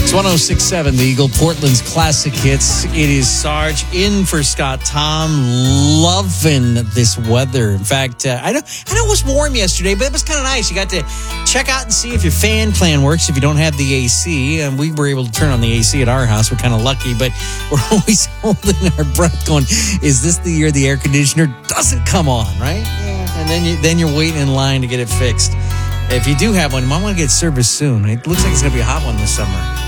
It's 106.7, the Eagle, Portland's classic hits. It is Sarge in for Scott Tom. Loving this weather. In fact, I know it was warm yesterday, but it was kind of nice. You got to check out and see if your fan plan works if you don't have the AC. And we were able to turn on the AC at our house. We're kind of lucky, but we're always holding our breath going, is this the year the air conditioner doesn't come on, right? Yeah. And then you're waiting in line to get it fixed. If you do have one, you might want to get serviced soon. It looks like it's going to be a hot one this summer.